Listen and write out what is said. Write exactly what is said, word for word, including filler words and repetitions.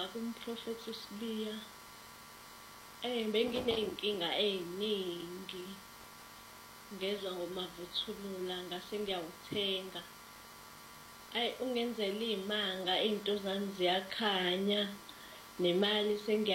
kumprofethi uSibiya. Eh benginey'nkinga ey'ningi ngezwa ngoMavuthulula ngase ngiyawuthenga. Ayi ungenzela iy'manga iy'nto zami ziyakhanya nemali .